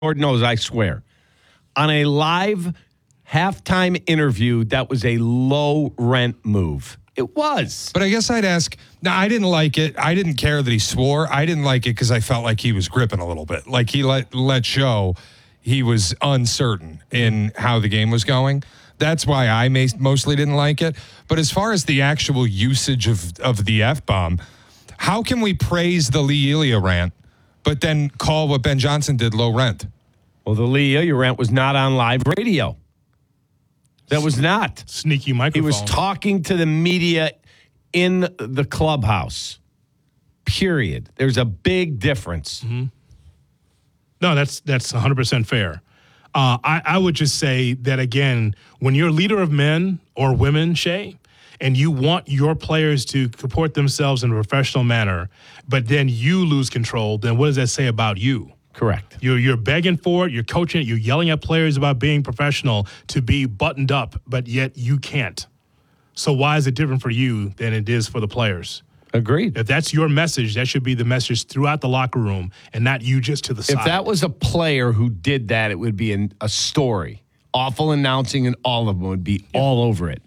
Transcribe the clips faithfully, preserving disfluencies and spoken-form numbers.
Lord knows I swear. On a live halftime interview, that was a low-rent move. It was. But I guess I'd ask, no, I didn't like it. I didn't care that he swore. I didn't like it because I felt like he was gripping a little bit. Like he let, let show he was uncertain in how the game was going. That's why I may, mostly didn't like it. But as far as the actual usage of, of the F-bomb, how can we praise the Lee Elia rant, but then call what Ben Johnson did low rent? Well, the Lee Elia rant was not on live radio. That was not. Sneaky microphone. He was talking to the media in the clubhouse. Period. There's a big difference. Mm-hmm. No, that's that's one hundred percent fair. Uh, I, I would just say that, again, when you're a leader of men or women, Shay, and you want your players to comport themselves in a professional manner, but then you lose control, then what does that say about you? Correct. You're, you're begging for it, you're coaching it, you're yelling at players about being professional to be buttoned up, but yet you can't. So why is it different for you than it is for the players? Agreed. If that's your message, that should be the message throughout the locker room and not you just to the side. If that was a player who did that, it would be an, a story. Awful announcing, and all of them would be yeah. all over it.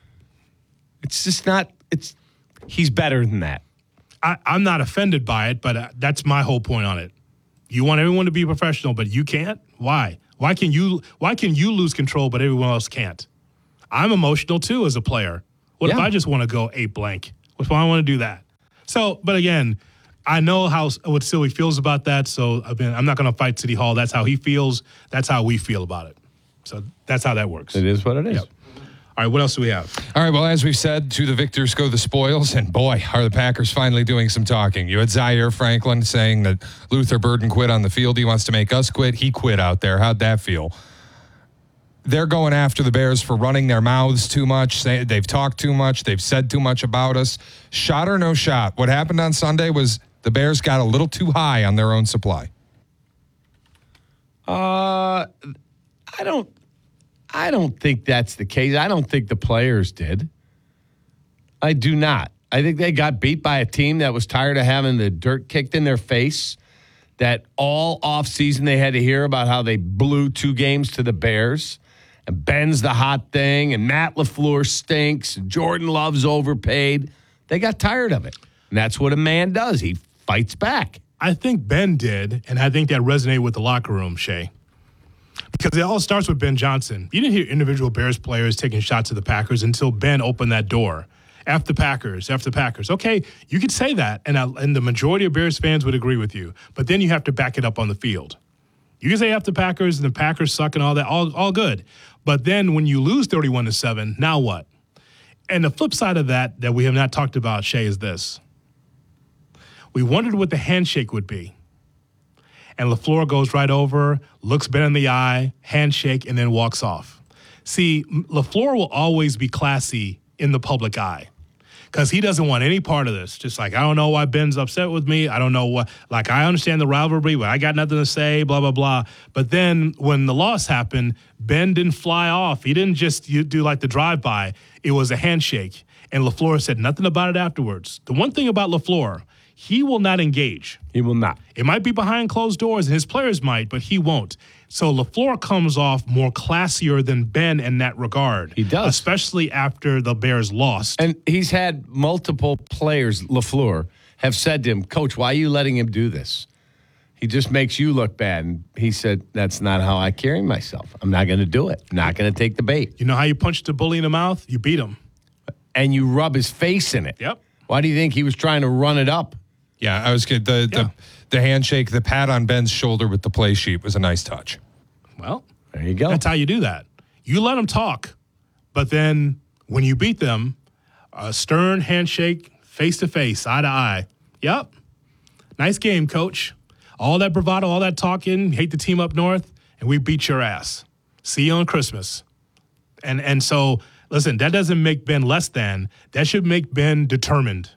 It's just not, it's, he's better than that. I, I'm not offended by it, but uh, that's my whole point on it. You want everyone to be professional, but you can't? Why? Why can you Why can you lose control, but everyone else can't? I'm emotional, too, as a player. What yeah. if I just want to go eight blank? What if I want to do that? So, but again, I know how what Silly feels about that, so I've been, I'm not going to fight City Hall. That's how he feels. That's how we feel about it. So that's how that works. It is what it is. Yep. All right, what else do we have? All right, well, as we've said, to the victors go the spoils, and boy, are the Packers finally doing some talking. You had Zaire Franklin saying that Luther Burden quit on the field. He wants to make us quit. He quit out there. How'd that feel? They're going after the Bears for running their mouths too much. They've talked too much. They've said too much about us. Shot or no shot? What happened on Sunday was the Bears got a little too high on their own supply. Uh, I don't... I don't think that's the case. I don't think the players did. I do not. I think they got beat by a team that was tired of having the dirt kicked in their face, that all offseason they had to hear about how they blew two games to the Bears, and Ben's the hot thing, and Matt LaFleur stinks, and Jordan Love's overpaid. They got tired of it. And that's what a man does. He fights back. I think Ben did, and I think that resonated with the locker room, Shay. Because it all starts with Ben Johnson. You didn't hear individual Bears players taking shots at the Packers until Ben opened that door. F the Packers, F the Packers. Okay, you could say that, and, I, and the majority of Bears fans would agree with you. But then you have to back it up on the field. You can say F the Packers and the Packers suck and all that, all, all good. But then when you lose thirty-one to seven, now what? And the flip side of that that we have not talked about, Shay, is this. We wondered what the handshake would be. And LaFleur goes right over, looks Ben in the eye, handshake, and then walks off. See, LaFleur will always be classy in the public eye because he doesn't want any part of this. Just like, I don't know why Ben's upset with me. I don't know what, like, I understand the rivalry, but I got nothing to say, blah, blah, blah. But then when the loss happened, Ben didn't fly off. He didn't just do like the drive-by. It was a handshake. And LaFleur said nothing about it afterwards. The one thing about LaFleur, he will not engage. He will not. It might be behind closed doors, and his players might, but he won't. So LaFleur comes off more classier than Ben in that regard. He does. Especially after the Bears lost. And he's had multiple players, LaFleur, have said to him, Coach, why are you letting him do this? He just makes you look bad. And he said, that's not how I carry myself. I'm not going to do it. I'm not going to take the bait. You know how you punch the bully in the mouth? You beat him. And you rub his face in it. Yep. Why do you think he was trying to run it up? Yeah, I was good. The, yeah. the the handshake, the pat on Ben's shoulder with the play sheet was a nice touch. Well, there you go. That's how you do that. You let them talk, but then when you beat them, a stern handshake, face to face, eye to eye. Yep. Nice game, coach. All that bravado, all that talking, hate the team up north, and we beat your ass. See you on Christmas. And and so, listen, that doesn't make Ben less than. That should make Ben determined.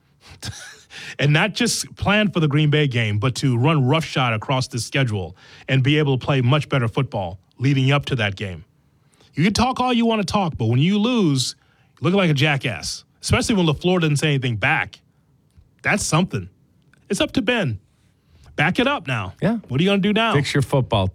And not just plan for the Green Bay game, but to run roughshod across the schedule and be able to play much better football leading up to that game. You can talk all you want to talk, but when you lose, you look like a jackass, especially when LaFleur doesn't say anything back. That's something. It's up to Ben. Back it up now. Yeah. What are you going to do now? Fix your football team.